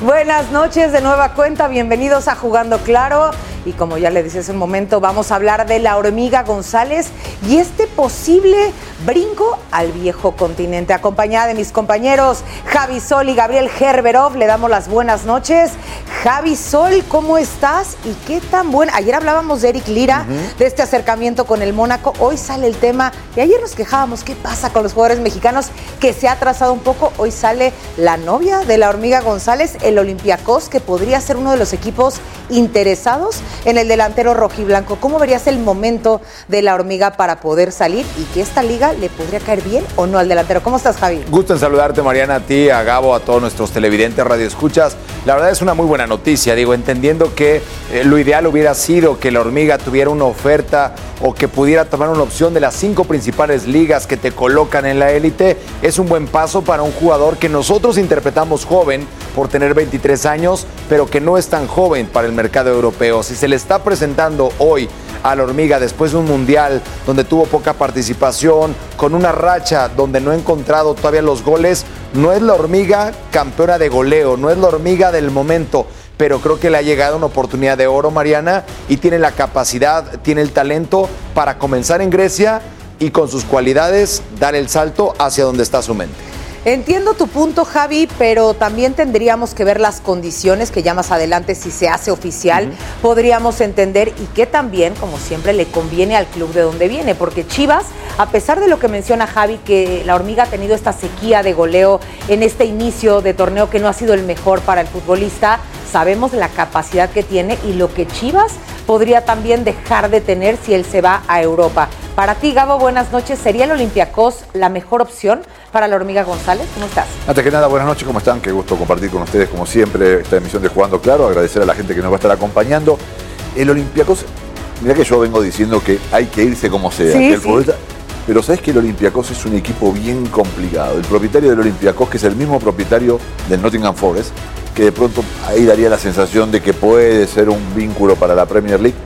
Buenas noches de nueva cuenta, bienvenidos a Jugando Claro. Y como ya le decía hace un momento, vamos a hablar de la Hormiga González y este posible brinco al viejo continente. Acompañada de mis compañeros Javi Sol y Gabriel Gerberov, le damos las buenas noches. Javi Sol, ¿cómo estás? ¿Y qué tan buena? Ayer hablábamos de Eric Lira, de este acercamiento con el Mónaco. Hoy sale el tema, y ayer nos quejábamos, ¿qué pasa con los jugadores mexicanos? Que se ha atrasado un poco. Hoy sale la novia de la Hormiga González, el Olympiacos, que podría ser uno de los equipos interesados en el delantero rojiblanco. ¿Cómo verías el momento de la Hormiga para poder salir y que esta liga le podría caer bien o no al delantero? ¿Cómo estás, Javi? Gusto en saludarte, Mariana, a ti, a Gabo, a todos nuestros televidentes, radioescuchas. La verdad es una muy buena noticia, entendiendo que lo ideal hubiera sido que la Hormiga tuviera una oferta o que pudiera tomar una opción de las 5 principales ligas que te colocan en la élite. Es un buen paso para un jugador que nosotros interpretamos joven por tener 23 años, pero que no es tan joven para el mercado europeo. Si se le está presentando hoy a la Hormiga después de un mundial donde tuvo poca participación, con una racha donde no ha encontrado todavía los goles, no es la Hormiga campeona de goleo, no es la Hormiga del momento, pero creo que le ha llegado una oportunidad de oro, Mariana, y tiene la capacidad, tiene el talento para comenzar en Grecia y con sus cualidades dar el salto hacia donde está su mente. Entiendo tu punto, Javi, pero también tendríamos que ver las condiciones que ya más adelante, si se hace oficial, podríamos entender y que también, como siempre, le conviene al club de donde viene, porque Chivas, a pesar de lo que menciona Javi, que la Hormiga ha tenido esta sequía de goleo en este inicio de torneo que no ha sido el mejor para el futbolista, sabemos la capacidad que tiene y lo que Chivas podría también dejar de tener si él se va a Europa. Para ti, Gabo, buenas noches. ¿Sería el Olympiacos la mejor opción para la Hormiga González? ¿Cómo estás? Antes que nada, buenas noches, ¿cómo están? Qué gusto compartir con ustedes, como siempre, esta emisión de Jugando Claro. Agradecer a la gente que nos va a estar acompañando. El Olympiacos, mirá que yo vengo diciendo que hay que irse como sea. Sí, que el futbolista, pero sabés que el Olympiacos es un equipo bien complicado. El propietario del Olympiacos, que es el mismo propietario del Nottingham Forest, que de pronto ahí daría la sensación de que puede ser un vínculo para la Premier League,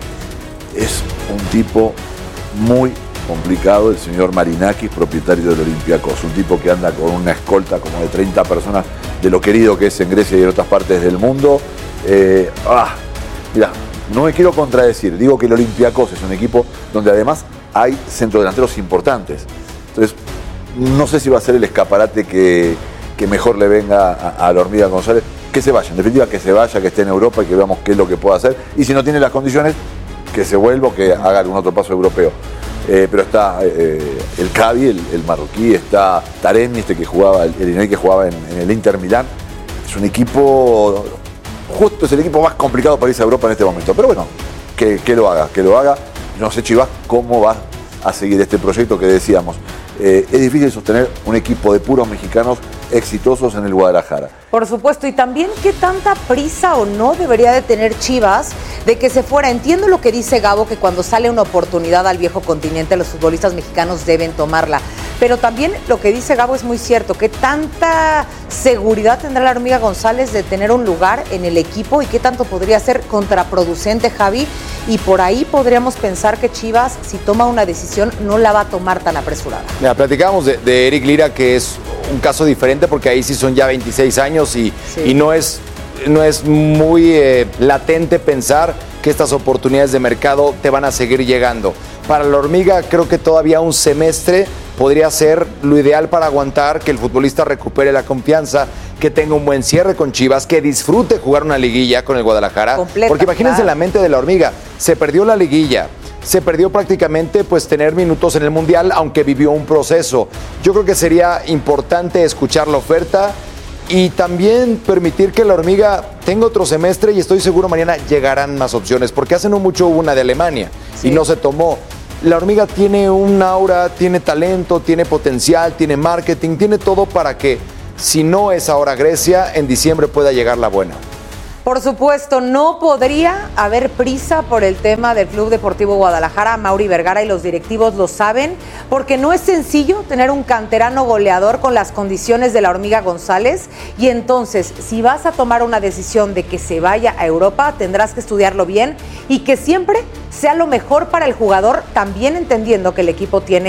es un tipo muy complicado, el señor Marinakis, propietario del Olympiacos, un tipo que anda con una escolta como de 30 personas, de lo querido que es en Grecia y en otras partes del mundo. Mira, no me quiero contradecir, digo que el Olympiacos es un equipo donde además hay centrodelanteros importantes, entonces no sé si va a ser el escaparate que mejor le venga a la Hormiga González. Que se vaya, en definitiva que se vaya, que esté en Europa y que veamos qué es lo que puede hacer, y si no tiene las condiciones, que se vuelva o que haga algún otro paso europeo. Pero está el Cavi, el marroquí, está Taremi, que jugaba, el Inay que jugaba en el Inter Milán. Es un equipo, justo es el equipo más complicado para irse a Europa en este momento, pero bueno, que lo haga. No sé, Chivas, cómo va a seguir este proyecto que decíamos. Es difícil sostener un equipo de puros mexicanos exitosos en el Guadalajara. Por supuesto, y también qué tanta prisa o no debería de tener Chivas de que se fuera. Entiendo lo que dice Gabo, que cuando sale una oportunidad al viejo continente, los futbolistas mexicanos deben tomarla. Pero también lo que dice Gabo es muy cierto, qué tanta seguridad tendrá la Hormiga González de tener un lugar en el equipo y qué tanto podría ser contraproducente, Javi. Y por ahí podríamos pensar que Chivas, si toma una decisión, no la va a tomar tan apresurada. Mira, platicábamos de Eric Lira, que es un caso diferente porque ahí sí son ya 26 años y no es muy latente pensar que estas oportunidades de mercado te van a seguir llegando. Para la Hormiga creo que todavía un semestre podría ser lo ideal para aguantar, que el futbolista recupere la confianza, que tenga un buen cierre con Chivas, que disfrute jugar una liguilla con el Guadalajara. Completa, porque imagínense la mente de la Hormiga, se perdió la liguilla, se perdió prácticamente tener minutos en el Mundial, aunque vivió un proceso. Yo creo que sería importante escuchar la oferta y también permitir que la Hormiga tenga otro semestre, y estoy seguro mañana llegarán más opciones, porque hace no mucho hubo una de Alemania y no se tomó. La Hormiga tiene un aura, tiene talento, tiene potencial, tiene marketing, tiene todo para que, si no es ahora Grecia, en diciembre pueda llegar la buena. Por supuesto, no podría haber prisa por el tema del Club Deportivo Guadalajara. Mauri Vergara y los directivos lo saben, porque no es sencillo tener un canterano goleador con las condiciones de la Hormiga González. Y entonces, si vas a tomar una decisión de que se vaya a Europa, tendrás que estudiarlo bien y que siempre sea lo mejor para el jugador, también entendiendo que el equipo tiene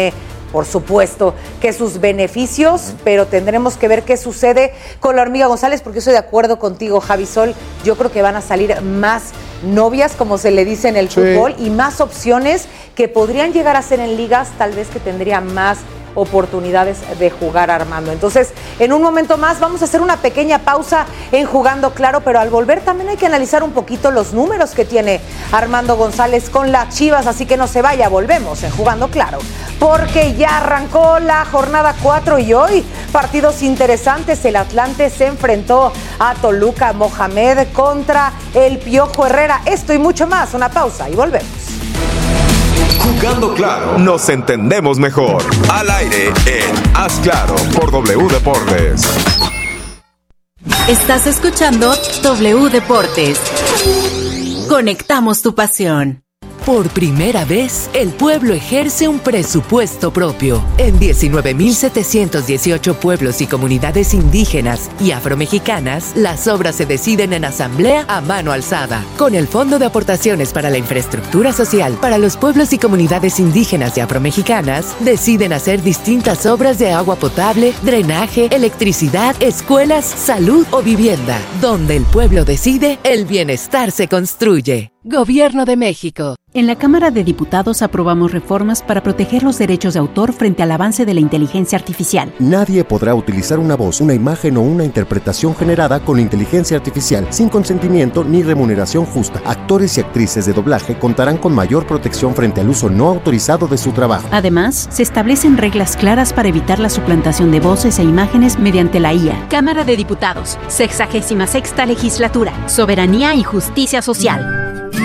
por supuesto, que sus beneficios, pero tendremos que ver qué sucede con la Hormiga González, porque estoy de acuerdo contigo, Javi Sol. Yo creo que van a salir más novias, como se le dice en el fútbol, y más opciones que podrían llegar a ser en ligas, tal vez que tendrían más oportunidades de jugar, Armando. Entonces, en un momento más vamos a hacer una pequeña pausa en Jugando Claro, pero al volver también hay que analizar un poquito los números que tiene Armando González con las Chivas, así que no se vaya, volvemos en Jugando Claro, porque ya arrancó la jornada 4 y hoy partidos interesantes. El Atlante se enfrentó a Toluca Mohamed contra el Piojo Herrera. Esto y mucho más, una pausa y volvemos. Jugando Claro, nos entendemos mejor. Al aire en Haz Claro por W Deportes. Estás escuchando W Deportes. Conectamos tu pasión. Por primera vez, el pueblo ejerce un presupuesto propio. En 19.718 pueblos y comunidades indígenas y afromexicanas, las obras se deciden en asamblea a mano alzada. Con el Fondo de Aportaciones para la Infraestructura Social para los pueblos y comunidades indígenas y afromexicanas, deciden hacer distintas obras de agua potable, drenaje, electricidad, escuelas, salud o vivienda. Donde el pueblo decide, el bienestar se construye. Gobierno de México. En la Cámara de Diputados aprobamos reformas para proteger los derechos de autor frente al avance de la inteligencia artificial. Nadie podrá utilizar una voz, una imagen o una interpretación generada con inteligencia artificial sin consentimiento ni remuneración justa. Actores y actrices de doblaje contarán con mayor protección frente al uso no autorizado de su trabajo. Además, se establecen reglas claras para evitar la suplantación de voces e imágenes mediante la IA. Cámara de Diputados, 66ª Legislatura, Soberanía y Justicia Social.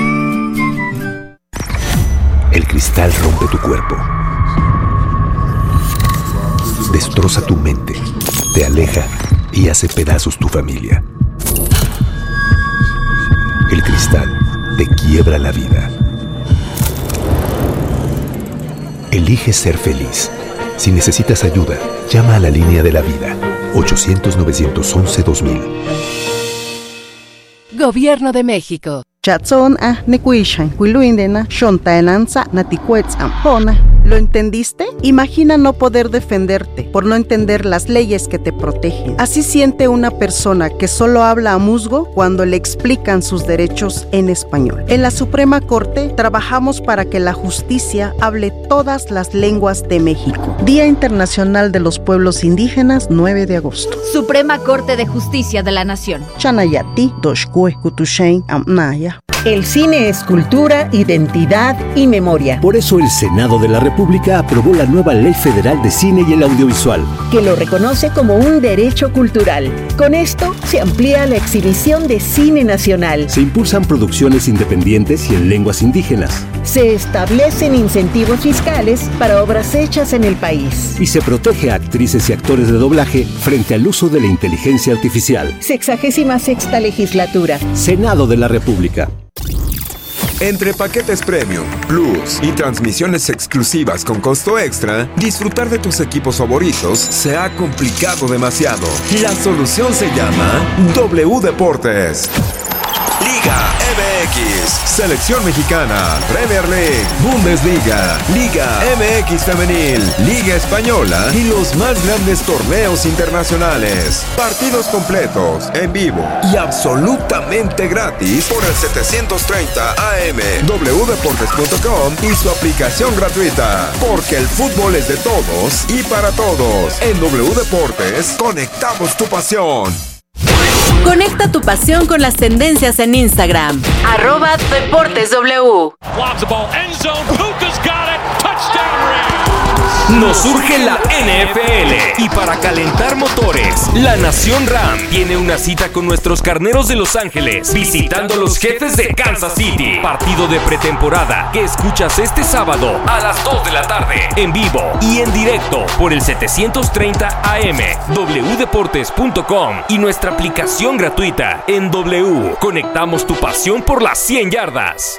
El cristal rompe tu cuerpo, destroza tu mente, te aleja y hace pedazos tu familia. El cristal te quiebra la vida. Elige ser feliz. Si necesitas ayuda, llama a la línea de la vida, 800-911-2000. Gobierno de México. Chatson a nekuishan kuiluindena shontaenanza natikuetzam hona. ¿Lo entendiste? Imagina no poder defenderte por no entender las leyes que te protegen. Así siente una persona que solo habla a musgo cuando le explican sus derechos en español. En la Suprema Corte trabajamos para que la justicia hable todas las lenguas de México. Día Internacional de los Pueblos Indígenas, 9 de agosto. Suprema Corte de Justicia de la Nación. Chanayati, Doshkue, Kutushain, Amnaya. El cine es cultura, identidad y memoria. Por eso el Senado de la República aprobó la nueva Ley Federal de Cine y el Audiovisual, que lo reconoce como un derecho cultural. Con esto se amplía la exhibición de cine nacional. Se impulsan producciones independientes y en lenguas indígenas. Se establecen incentivos fiscales para obras hechas en el país. Y se protege a actrices y actores de doblaje frente al uso de la inteligencia artificial. 66ª Legislatura. Senado de la República. Entre paquetes Premium, Plus y transmisiones exclusivas con costo extra, disfrutar de tus equipos favoritos se ha complicado demasiado. La solución se llama W Deportes. Liga MX, Selección Mexicana, Premier League, Bundesliga, Liga MX Femenil, Liga Española y los más grandes torneos internacionales. Partidos completos, en vivo y absolutamente gratis por el 730 AM, wdeportes.com y su aplicación gratuita. Porque el fútbol es de todos y para todos. En W Deportes, conectamos tu pasión. Conecta tu pasión con las tendencias en Instagram. @DeportesW. Nos surge la NFL y para calentar motores, la Nación Ram tiene una cita con nuestros carneros de Los Ángeles, visitando a los Jefes de Kansas City. Partido de pretemporada que escuchas este sábado a las 2 de la tarde, en vivo y en directo por el 730 AM, wdeportes.com y nuestra aplicación gratuita en W. Conectamos tu pasión por las 100 yardas.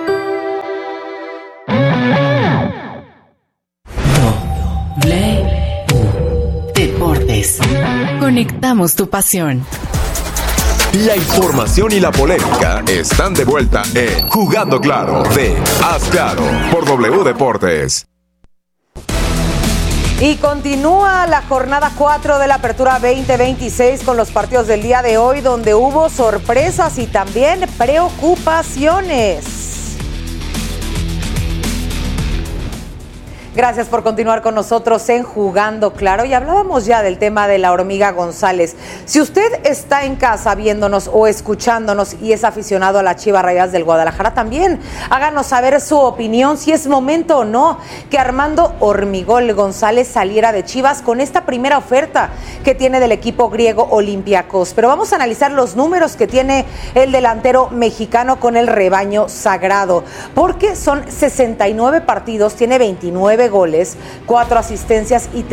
Deportes. Conectamos tu pasión. La información y la polémica están de vuelta en Jugando Claro de Haz Claro por W Deportes. Y continúa la jornada 4 de la Apertura 2026 con los partidos del día de hoy, donde hubo sorpresas y también preocupaciones. Gracias por continuar con nosotros en Jugando Claro. Y hablábamos ya del tema de la Hormiga González. Si usted está en casa viéndonos o escuchándonos y es aficionado a las Chivas Rayadas del Guadalajara, también háganos saber su opinión, si es momento o no que Armando Hormigol González saliera de Chivas con esta primera oferta que tiene del equipo griego Olympiacos. Pero vamos a analizar los números que tiene el delantero mexicano con el rebaño sagrado, porque son 69 partidos, tiene 29 goles, 4 asistencias y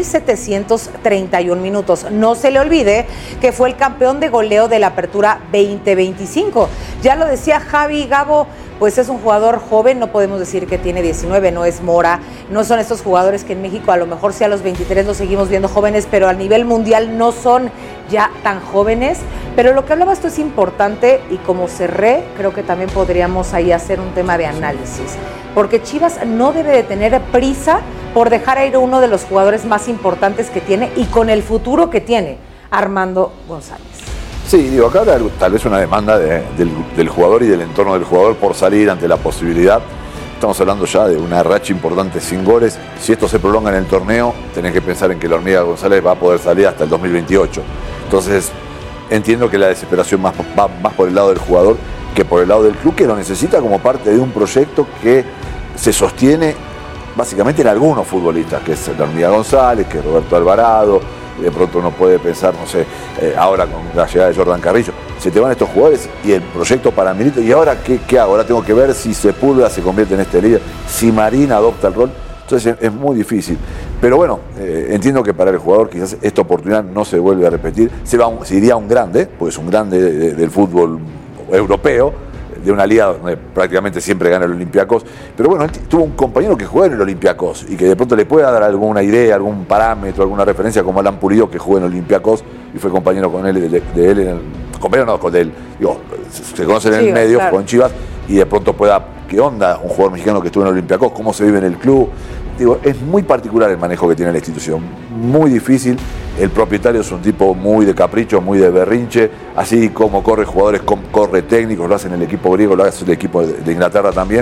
3,731 minutos. No se le olvide que fue el campeón de goleo de la Apertura 2025. Ya lo decía Javi, Gabo, pues es un jugador joven, no podemos decir que tiene 19, no es Mora, no son estos jugadores que en México a lo mejor sí a los 23 los seguimos viendo jóvenes, pero a nivel mundial no son ya tan jóvenes. Pero lo que hablabas tú es importante y como cerré, creo que también podríamos ahí hacer un tema de análisis, porque Chivas no debe de tener prisa por dejar ir uno de los jugadores más importantes que tiene y con el futuro que tiene, Armando González. Sí, digo, acá tal vez una demanda del jugador y del entorno del jugador por salir ante la posibilidad. Estamos hablando ya de una racha importante sin goles. Si esto se prolonga en el torneo, tenés que pensar en que la Hormiga González va a poder salir hasta el 2028. Entonces, entiendo que la desesperación va más por el lado del jugador que por el lado del club, que lo necesita como parte de un proyecto que se sostiene básicamente en algunos futbolistas, que es la Hormiga González, que es Roberto Alvarado. De pronto uno puede pensar, no sé, ahora con la llegada de Jordan Carrillo, se te van estos jugadores y el proyecto para Milito, ¿y ahora qué hago? Ahora tengo que ver si Sepúlveda se convierte en este líder, si Marín adopta el rol. Entonces es muy difícil. Pero bueno, entiendo que para el jugador quizás esta oportunidad no se vuelve a repetir. Se iría a un grande, pues un grande del fútbol europeo, de una liga donde prácticamente siempre gana el Olympiacos. Pero bueno, él tuvo un compañero que juega en el Olympiacos y que de pronto le pueda dar alguna idea, algún parámetro, alguna referencia, como Alan Pulido, que jugó en el Olympiacos y fue compañero con él, de él en el... Compañero no, con él. Digo, se conocen en el medio, claro, con Chivas, y de pronto pueda... ¿Qué onda? Un jugador mexicano que estuvo en el Olympiacos, ¿cómo se vive en el club? Digo, es muy particular el manejo que tiene la institución, muy difícil. El propietario es un tipo muy de capricho, muy de berrinche, así como corre jugadores, corre técnicos, lo hace en el equipo griego, lo hace en el equipo de Inglaterra también.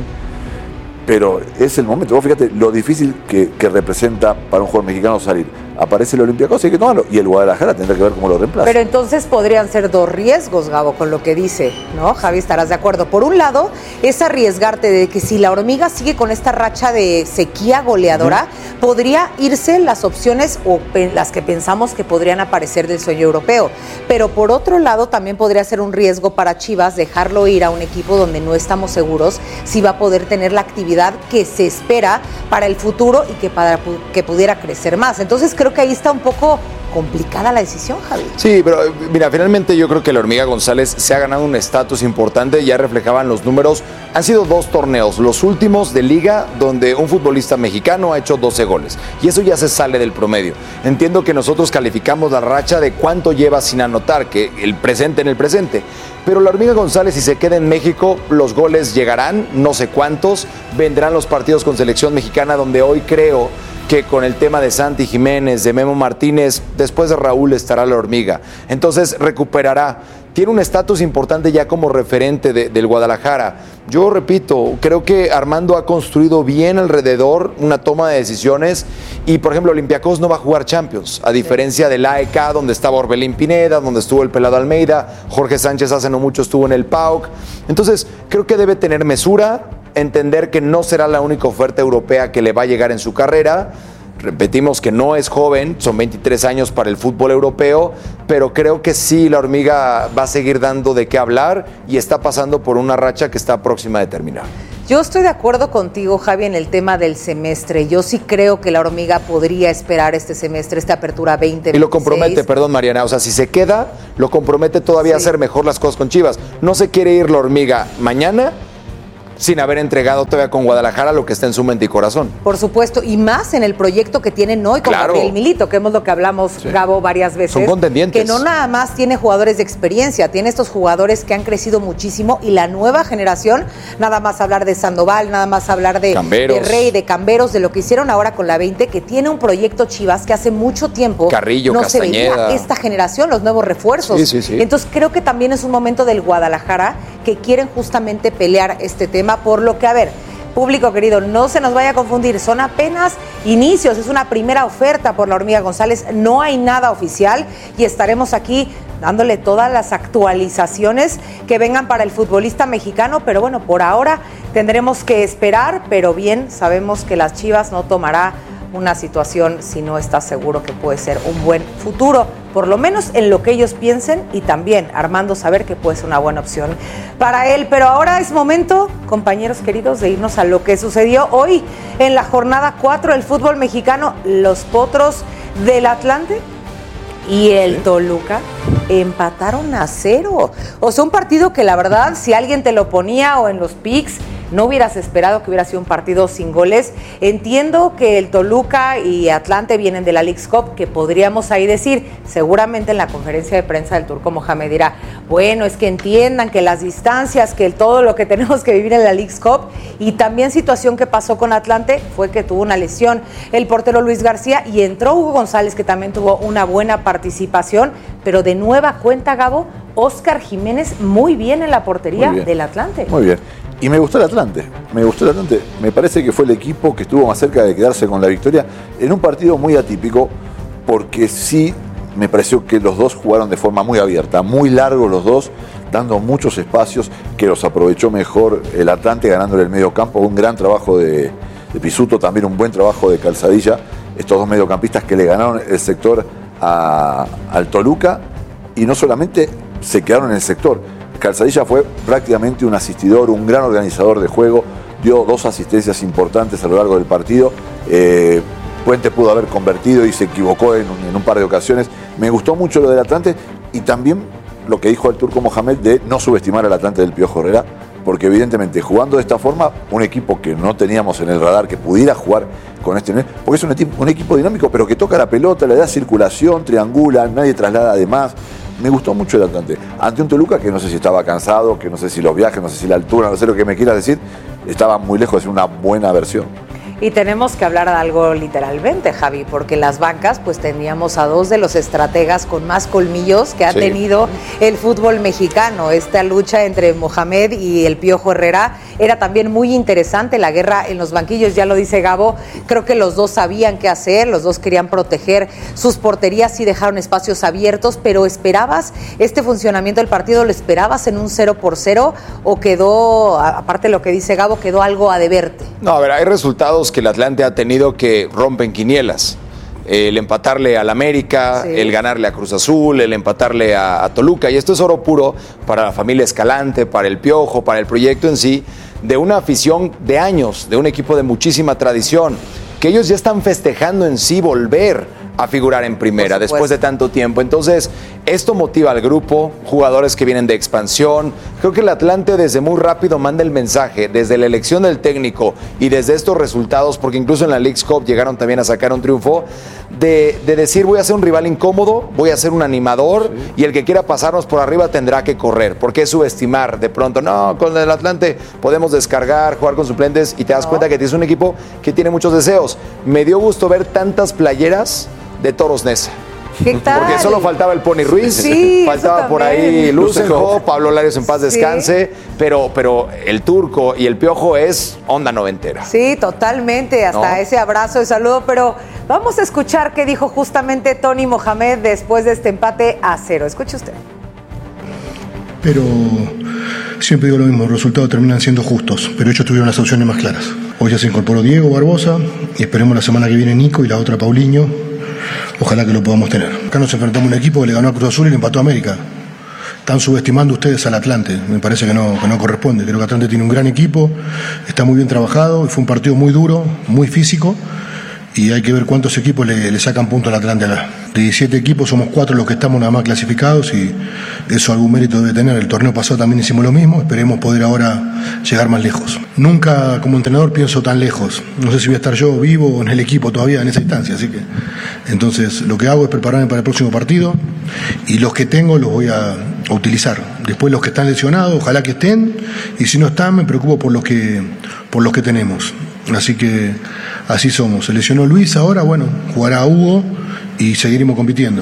Pero es el momento, vos fíjate lo difícil que representa para un jugador mexicano salir. Aparece el Olympiacos y hay que tomarlo, y el Guadalajara tendrá que ver cómo lo reemplaza. Pero entonces podrían ser dos riesgos, Gabo, con lo que dice, ¿no? Javi, estarás de acuerdo. Por un lado, es arriesgarte de que si la Hormiga sigue con esta racha de sequía goleadora, podría irse las opciones o las que pensamos que podrían aparecer del sueño europeo. Pero por otro lado, también podría ser un riesgo para Chivas dejarlo ir a un equipo donde no estamos seguros si va a poder tener la actividad que se espera para el futuro y que pudiera crecer más. Entonces creo que ahí está un poco complicada la decisión, Javi. Sí, pero mira, finalmente yo creo que la Hormiga González se ha ganado un estatus importante, ya reflejaban los números. Han sido 2 torneos, los últimos de liga, donde un futbolista mexicano ha hecho 12 goles. Y eso ya se sale del promedio. Entiendo que nosotros calificamos la racha de cuánto lleva sin anotar, que el presente en el presente. Pero la Hormiga González, si se queda en México, los goles llegarán, no sé cuántos. Vendrán los partidos con selección mexicana, donde hoy creo que con el tema de Santi Jiménez, de Memo Martínez, después de Raúl estará la Hormiga. Entonces recuperará. Tiene un estatus importante ya como referente del Guadalajara. Yo repito, creo que Armando ha construido bien alrededor una toma de decisiones y, por ejemplo, Olympiacos no va a jugar Champions, a diferencia del AEK, donde estaba Orbelín Pineda, donde estuvo el Pelado Almeida, Jorge Sánchez hace no mucho estuvo en el PAOK. Entonces, creo que debe tener mesura, entender que no será la única oferta europea que le va a llegar en su carrera. Repetimos que no es joven, son 23 años para el fútbol europeo, pero creo que sí, la Hormiga va a seguir dando de qué hablar y está pasando por una racha que está próxima de terminar. Yo estoy de acuerdo contigo, Javi, en el tema del semestre. Yo sí creo que la Hormiga podría esperar este semestre, esta apertura 2026. Y lo compromete, perdón, Mariana, o sea, si se queda, lo compromete todavía a hacer mejor las cosas con Chivas. No se quiere ir la Hormiga mañana sin haber entregado todavía con Guadalajara lo que está en su mente y corazón. Por supuesto, y más en el proyecto que tienen hoy con Gabriel Milito, que es lo que hablamos, Gabo, varias veces. Son contendientes. Que no nada más tiene jugadores de experiencia, tiene estos jugadores que han crecido muchísimo y la nueva generación, nada más hablar de Sandoval, nada más hablar de Rey, de Camberos, de lo que hicieron ahora con la 20, que tiene un proyecto Chivas que hace mucho tiempo Carrillo, no Castañeda. se veía esta generación, los nuevos refuerzos. Sí. Entonces creo que también es un momento del Guadalajara que quieren justamente pelear este tema, por lo que, a ver, público querido, no se nos vaya a confundir, son apenas inicios, es una primera oferta por la Hormiga González, no hay nada oficial y estaremos aquí dándole todas las actualizaciones que vengan para el futbolista mexicano, pero bueno, por ahora tendremos que esperar, pero bien, sabemos que las Chivas no tomará una situación si no está seguro que puede ser un buen futuro, por lo menos en lo que ellos piensen, y también Armando saber que puede ser una buena opción para él. Pero ahora es momento, compañeros queridos, de irnos a lo que sucedió hoy en la jornada 4 del fútbol mexicano. Los Potros del Atlante y el Toluca empataron a 0. O sea, un partido que la verdad, si alguien te lo ponía o en los picks, no hubieras esperado que hubiera sido un partido sin goles. Entiendo que el Toluca y Atlante vienen de la Leagues Cup, que podríamos ahí decir, seguramente en la conferencia de prensa del Turco Mohamed dirá, bueno, es que entiendan que las distancias, que todo lo que tenemos que vivir en la Leagues Cup, y también situación que pasó con Atlante fue que tuvo una lesión el portero Luis García y entró Hugo González, que también tuvo una buena participación, pero de nueva cuenta, Gabo, Óscar Jiménez muy bien en la portería del Atlante. Muy bien. Y me gustó el Atlante, me parece que fue el equipo que estuvo más cerca de quedarse con la victoria en un partido muy atípico, porque sí me pareció que los dos jugaron de forma muy abierta, muy largos los dos, dando muchos espacios, que los aprovechó mejor el Atlante, ganándole el medio campo, un gran trabajo de Pisuto, también un buen trabajo de Calzadilla, estos dos mediocampistas que le ganaron el sector al Toluca, y no solamente se quedaron en el sector, Calzadilla fue prácticamente un asistidor, un gran organizador de juego, dio 2 asistencias importantes a lo largo del partido. Puente pudo haber convertido y se equivocó en un par de ocasiones. Me gustó mucho lo del Atlante y también lo que dijo el Turco Mohamed de no subestimar al Atlante del Piojo Herrera, porque evidentemente jugando de esta forma, un equipo que no teníamos en el radar que pudiera jugar con este nivel, porque es un equipo dinámico, pero que toca la pelota, le da circulación, triangula, nadie traslada de más. Me gustó mucho el Atlante. Ante un Toluca que no sé si estaba cansado, que no sé si los viajes, no sé si la altura, no sé lo que me quieras decir, estaba muy lejos de ser una buena versión. Y tenemos que hablar de algo literalmente, Javi, porque las bancas, pues teníamos a 2 de los estrategas con más colmillos que ha tenido el fútbol mexicano. Esta lucha entre Mohamed y el Piojo Herrera era también muy interesante, la guerra en los banquillos, ya lo dice Gabo, creo que los dos sabían qué hacer, los dos querían proteger sus porterías y dejaron espacios abiertos, pero ¿esperabas este funcionamiento del partido? ¿Lo esperabas en un 0-0 o quedó, aparte de lo que dice Gabo, quedó algo a deberte? No, a ver, hay resultados que el Atlante ha tenido que rompen quinielas. El empatarle al América, el ganarle a Cruz Azul, el empatarle a Toluca. Y esto es oro puro para la familia Escalante, para el Piojo, para el proyecto en sí, de una afición de años, de un equipo de muchísima tradición, que ellos ya están festejando en sí volver a figurar en primera después de tanto tiempo. Entonces, esto motiva al grupo, jugadores que vienen de expansión. Creo que el Atlante desde muy rápido manda el mensaje, desde la elección del técnico y desde estos resultados, porque incluso en la Leagues Cup llegaron también a sacar un triunfo, de decir voy a ser un rival incómodo, voy a ser un animador y el que quiera pasarnos por arriba tendrá que correr, porque es subestimar de pronto, no, con el Atlante podemos descargar, jugar con suplentes y te das cuenta que tienes un equipo que tiene muchos deseos. Me dio gusto ver tantas playeras de Toros Neza. ¿Qué tal? Porque solo faltaba el Pony Ruiz, faltaba por ahí Lucenjo, Pablo Larios en paz descanse, pero el Turco y el Piojo es onda noventera. Sí, totalmente, hasta ese abrazo de saludo, pero vamos a escuchar qué dijo justamente Tony Mohamed después de este empate a 0. Escuche usted. Pero siempre digo lo mismo, los resultados terminan siendo justos, pero ellos tuvieron las opciones más claras. Hoy ya se incorporó Diego Barbosa y esperemos la semana que viene Nico y la otra Paulinho. Ojalá que lo podamos tener. Acá nos enfrentamos a un equipo que le ganó a Cruz Azul y le empató a América. Están subestimando ustedes al Atlante. Me parece que no corresponde. Creo que Atlante tiene un gran equipo, está muy bien trabajado y fue un partido muy duro, muy físico. y hay que ver cuántos equipos le sacan puntos al Atlante acá. De 17 equipos somos 4 los que estamos nada más clasificados y eso algún mérito debe tener. El torneo pasado también hicimos lo mismo, esperemos poder ahora llegar más lejos. Nunca como entrenador pienso tan lejos, no sé si voy a estar yo vivo o en el equipo todavía en esa instancia, así que entonces lo que hago es prepararme para el próximo partido y los que tengo los voy a utilizar. Después los que están lesionados, ojalá que estén, y si no están me preocupo por los que tenemos. Así que así somos. Se lesionó Luis ahora, bueno, jugará Hugo y seguiremos compitiendo.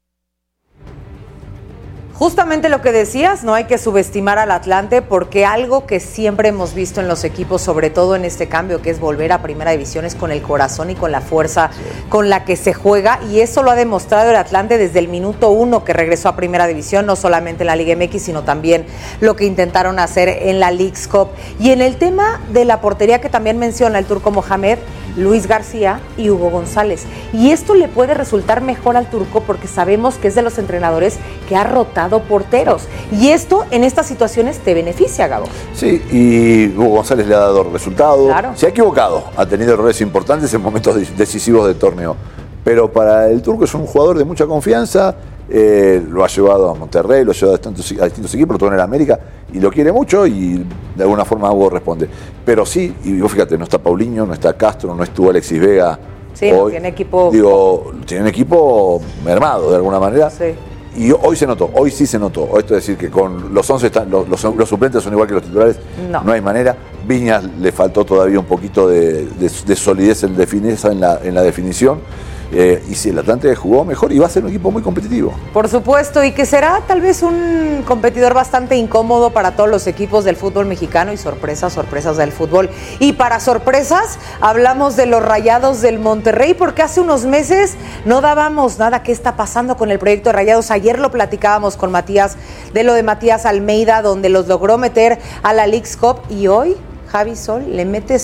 Justamente lo que decías, no hay que subestimar al Atlante porque algo que siempre hemos visto en los equipos, sobre todo en este cambio, que es volver a Primera División, es con el corazón y con la fuerza con la que se juega, y eso lo ha demostrado el Atlante desde el minuto 1 que regresó a Primera División, no solamente en la Liga MX, sino también lo que intentaron hacer en la Leagues Cup. Y en el tema de la portería que también menciona el Turco Mohamed, Luis García y Hugo González. Y esto le puede resultar mejor al Turco porque sabemos que es de los entrenadores que ha rotado porteros. Y esto en estas situaciones te beneficia, Gabo. Sí, y Hugo González le ha dado resultados. Claro. Se ha equivocado, ha tenido errores importantes en momentos decisivos del torneo. Pero para el Turco es un jugador de mucha confianza. Lo ha llevado a Monterrey, lo ha llevado a distintos equipos, lo tuvo en el América y lo quiere mucho y de alguna forma Hugo responde. Pero sí, y vos fíjate, no está Paulinho, no está Castro, no estuvo Alexis Vega. Sí, hoy, no tiene equipo. Tiene un equipo mermado de alguna manera. Sí. Y hoy se notó, hoy sí se notó. Esto es decir, que con los 11 los suplentes son igual que los titulares, no hay manera. Viñas le faltó todavía un poquito de solidez en la definición. Y si el Atlante jugó mejor y va a ser un equipo muy competitivo. Por supuesto, y que será tal vez un competidor bastante incómodo para todos los equipos del fútbol mexicano y sorpresas del fútbol. Y para sorpresas, hablamos de los Rayados del Monterrey, porque hace unos meses no dábamos nada. ¿Qué está pasando con el proyecto de Rayados? Ayer lo platicábamos con Matías, de lo de Matías Almeida, donde los logró meter a la Leagues Cup, y hoy Javi Sol le mete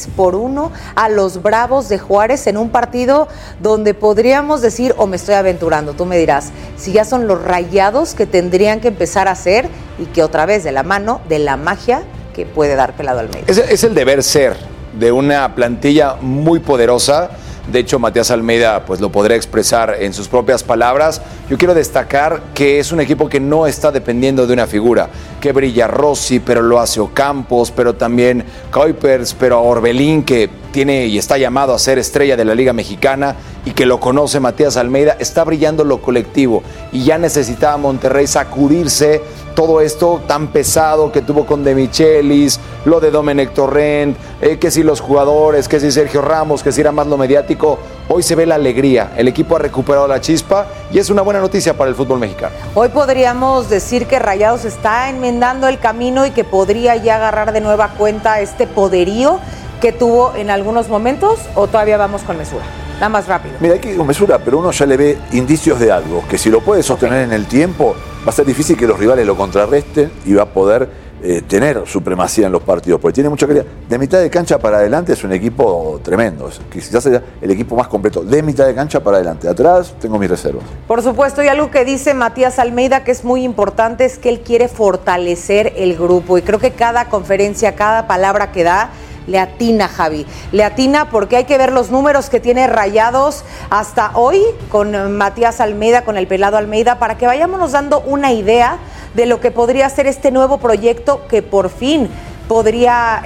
6-1 a los Bravos de Juárez en un partido donde podríamos decir, o me estoy aventurando, tú me dirás, si ya son los Rayados que tendrían que empezar a hacer, y que otra vez de la mano de la magia que puede dar Pelado Almeida. Es el deber ser de una plantilla muy poderosa. De hecho, Matías Almeida pues lo podrá expresar en sus propias palabras. Yo quiero destacar que es un equipo que no está dependiendo de una figura, que brilla Rossi, pero lo hace Ocampos, pero también Kuipers, pero a Orbelín, que tiene y está llamado a ser estrella de la Liga Mexicana y que lo conoce Matías Almeida. Está brillando lo colectivo y ya necesitaba Monterrey sacudirse todo esto tan pesado que tuvo con De Michelis, lo de Domenech Torrent, que si los jugadores, que si Sergio Ramos, que si era más lo mediático. Hoy se ve la alegría, el equipo ha recuperado la chispa y es una buena noticia para el fútbol mexicano. Hoy podríamos decir que Rayados está enmendando el camino y que podría ya agarrar de nueva cuenta este poderío que tuvo en algunos momentos, o todavía vamos con mesura. Nada más rápido. Mira, hay que ir con mesura, pero uno ya le ve indicios de algo, que si lo puede sostener en el tiempo, va a ser difícil que los rivales lo contrarresten y va a poder tener supremacía en los partidos, porque tiene mucha calidad. De mitad de cancha para adelante es un equipo tremendo, quizás sea el equipo más completo, de mitad de cancha para adelante. Atrás tengo mis reservas. Por supuesto, y algo que dice Matías Almeida que es muy importante es que él quiere fortalecer el grupo, y creo que cada conferencia, cada palabra que da, le atina, Javi, le atina, porque hay que ver los números que tiene Rayados hasta hoy con Matías Almeida, con el Pelado Almeida, para que vayámonos dando una idea de lo que podría ser este nuevo proyecto que por fin podría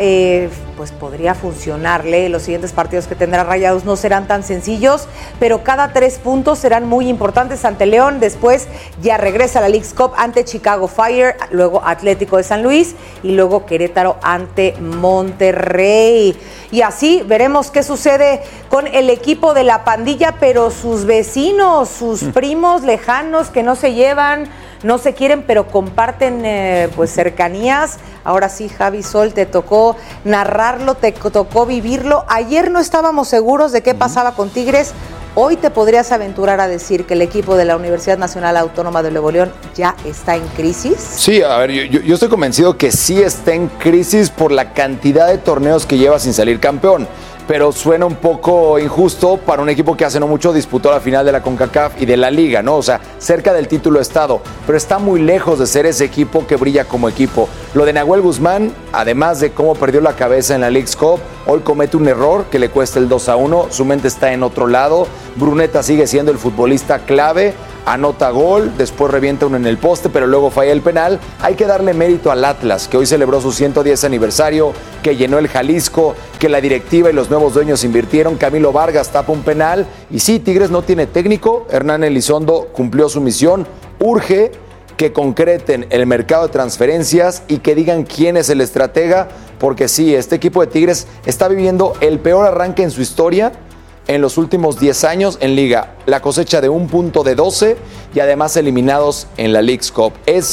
funcionarle. Los siguientes partidos que tendrá Rayados no serán tan sencillos, pero cada 3 puntos serán muy importantes ante León. Después ya regresa a la Leagues Cup ante Chicago Fire, luego Atlético de San Luis y luego Querétaro ante Monterrey. Y así veremos qué sucede con el equipo de la pandilla, pero sus vecinos, sus primos lejanos que no se llevan, no se quieren, pero comparten cercanías. Ahora sí, Javi Sol, te tocó narrarlo, te tocó vivirlo. Ayer no estábamos seguros de qué pasaba con Tigres. Hoy te podrías aventurar a decir que el equipo de la Universidad Nacional Autónoma de Nuevo León ya está en crisis. Sí, a ver, yo estoy convencido que sí está en crisis por la cantidad de torneos que lleva sin salir campeón. pero suena un poco injusto para un equipo que hace no mucho disputó la final de la CONCACAF y de la Liga, ¿no? O sea, cerca del título estado, pero está muy lejos de ser ese equipo que brilla como equipo. Lo de Nahuel Guzmán, además de cómo perdió la cabeza en la Leagues Cup, hoy comete un error que le cuesta el 2-1, su mente está en otro lado. Bruneta sigue siendo el futbolista clave, anota gol, después revienta uno en el poste, pero luego falla el penal. Hay que darle mérito al Atlas, que hoy celebró su 110 aniversario, que llenó el Jalisco, que la directiva y los nuevos dueños invirtieron. Camilo Vargas tapa un penal. Y sí, Tigres no tiene técnico. Hernán Elizondo cumplió su misión. Urge que concreten el mercado de transferencias y que digan quién es el estratega, porque sí, este equipo de Tigres está viviendo el peor arranque en su historia en los últimos 10 años en Liga. La cosecha de 1 punto de 12 y además eliminados en la Leagues Cup.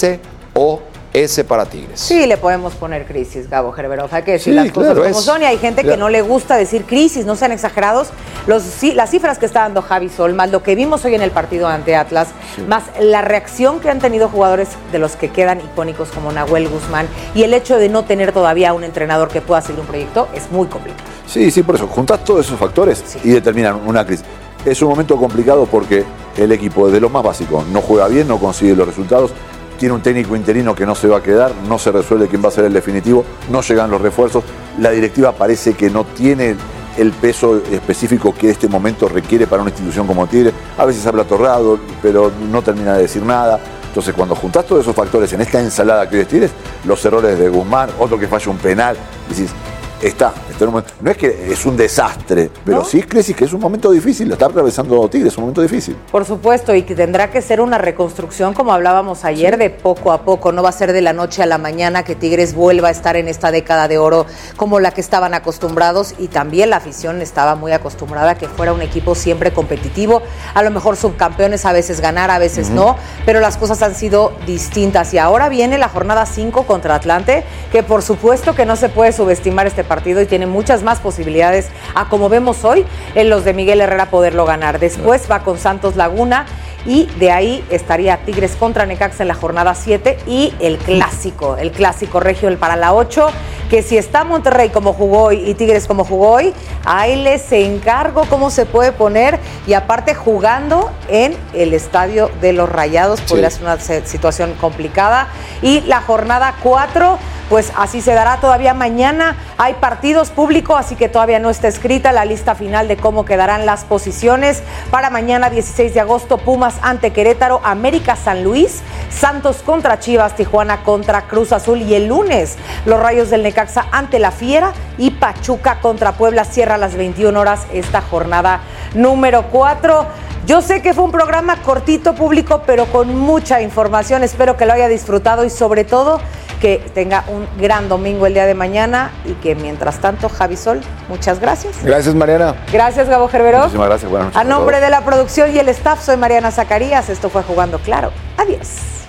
SOS para Tigres. Sí, le podemos poner crisis, Gabo Gerberov. Hay que decir Sí, las cosas claro, como son. Y hay gente que no le gusta decir crisis, no sean exagerados. Las cifras que está dando Javi Sol, más lo que vimos hoy en el partido ante Atlas, más la reacción que han tenido jugadores de los que quedan icónicos como Nahuel Guzmán, y el hecho de no tener todavía un entrenador que pueda seguir un proyecto, es muy complicado. Sí, por eso. Juntás todos esos factores y determinan una crisis. Es un momento complicado porque el equipo, desde lo más básico, no juega bien, no consigue los resultados, tiene un técnico interino que no se va a quedar, no se resuelve quién va a ser el definitivo, no llegan los refuerzos, la directiva parece que no tiene el peso específico que este momento requiere para una institución como Tigre. A veces habla torrado, pero no termina de decir nada. Entonces, cuando juntás todos esos factores en esta ensalada que hoy es Tigres, los errores de Guzmán, otro que falla un penal, decís, en un momento, no es que es un desastre, pero sí es crisis, que es un momento difícil, lo está atravesando Tigres, es un momento difícil. Por supuesto, y que tendrá que ser una reconstrucción, como hablábamos ayer, de poco a poco. No va a ser de la noche a la mañana que Tigres vuelva a estar en esta década de oro como la que estaban acostumbrados, y también la afición estaba muy acostumbrada a que fuera un equipo siempre competitivo, a lo mejor subcampeones, a veces ganar, a veces no, pero las cosas han sido distintas. Y ahora viene la jornada 5 contra Atlante, que por supuesto que no se puede subestimar este partido y tiene muchas más posibilidades a, como vemos hoy, en los de Miguel Herrera poderlo ganar. Después va con Santos Laguna y de ahí estaría Tigres contra Necaxa en la jornada 7 y el clásico regio para la 8, que si está Monterrey como jugó hoy y Tigres como jugó hoy, ahí les encargo cómo se puede poner, y aparte jugando en el estadio de los Rayados, podría ser una situación complicada. Y la jornada 4, pues así se dará todavía mañana. Hay partidos públicos, así que todavía no está escrita la lista final de cómo quedarán las posiciones. Para mañana, 16 de agosto, Pumas ante Querétaro, América San Luis, Santos contra Chivas, Tijuana contra Cruz Azul, y el lunes los Rayos del Necaxa ante la Fiera y Pachuca contra Puebla. Cierra a las 21 horas esta jornada número 4. Yo sé que fue un programa cortito, público, pero con mucha información. Espero que lo haya disfrutado y sobre todo que tenga un gran domingo el día de mañana, y que mientras tanto, Javi Sol, muchas gracias. Gracias, Mariana. Gracias, Gabo Gerberov. Muchísimas gracias, buenas noches. A nombre de la producción y el staff, soy Mariana Zacarías. Esto fue Jugando Claro. Adiós.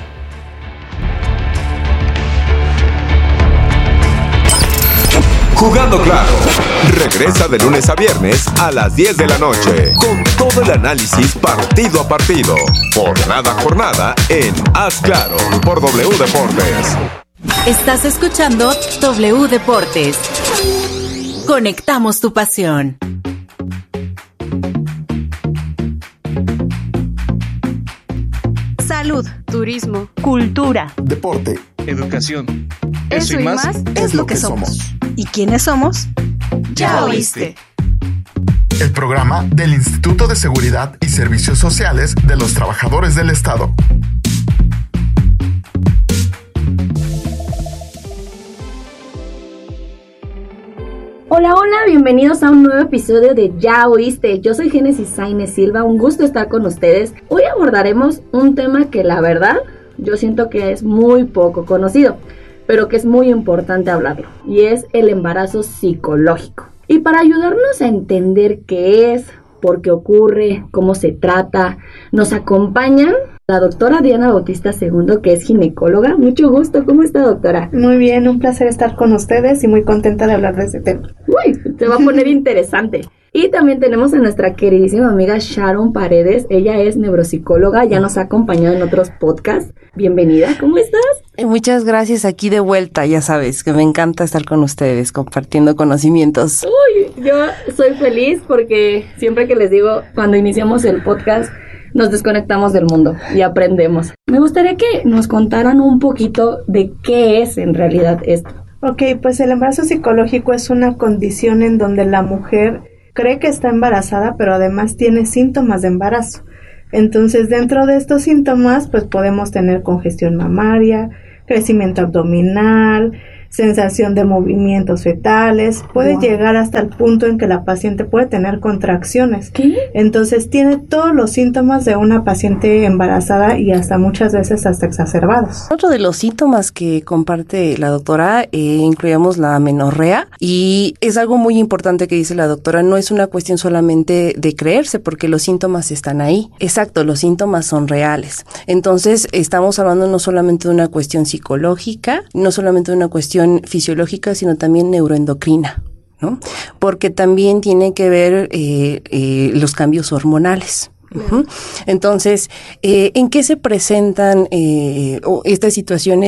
Jugando Claro. Regresa de lunes a viernes a las 10 de la noche con todo el análisis partido a partido, jornada a jornada en Haz Claro por W Deportes. Estás escuchando W Deportes. Conectamos tu pasión. Salud, turismo, cultura, deporte, educación. Eso y más es lo que somos. ¿Y quiénes somos? Ya oíste. El programa del Instituto de Seguridad y Servicios Sociales de los Trabajadores del Estado. Hola, bienvenidos a un nuevo episodio de Ya Oíste. Yo soy Génesis Sainz Silva, un gusto estar con ustedes. Hoy abordaremos un tema que la verdad yo siento que es muy poco conocido, pero que es muy importante hablarlo, y es el embarazo psicológico. Y para ayudarnos a entender qué es, por qué ocurre, cómo se trata, nos acompañan la doctora Diana Bautista II, que es ginecóloga. Mucho gusto, ¿cómo está, doctora? Muy bien, un placer estar con ustedes y muy contenta de hablar de este tema. Uy, se va a poner interesante. Y también tenemos a nuestra queridísima amiga Sharon Paredes. Ella es neuropsicóloga, ya nos ha acompañado en otros podcasts. Bienvenida, ¿cómo estás? Muchas gracias, aquí de vuelta, ya sabes, que me encanta estar con ustedes, compartiendo conocimientos. Uy, yo soy feliz porque siempre que les digo, cuando iniciamos el podcast, nos desconectamos del mundo y aprendemos. Me gustaría que nos contaran un poquito de qué es en realidad esto. Ok, pues el embarazo psicológico es una condición en donde la mujer cree que está embarazada, pero además tiene síntomas de embarazo. Entonces, dentro de estos síntomas, pues podemos tener congestión mamaria, crecimiento abdominal, sensación de movimientos fetales, puede llegar hasta el punto en que la paciente puede tener contracciones. ¿Qué? Entonces tiene todos los síntomas de una paciente embarazada y hasta muchas veces hasta exacerbados. Otro de los síntomas que comparte la doctora, incluimos la amenorrea, y es algo muy importante que dice la doctora, no es una cuestión solamente de creerse, porque los síntomas están ahí. Exacto, los síntomas son reales. Entonces estamos hablando no solamente de una cuestión psicológica, no solamente de una cuestión fisiológica, sino también neuroendocrina, ¿no? Porque también tiene que ver los cambios hormonales. Entonces, ¿en qué se presentan estas situaciones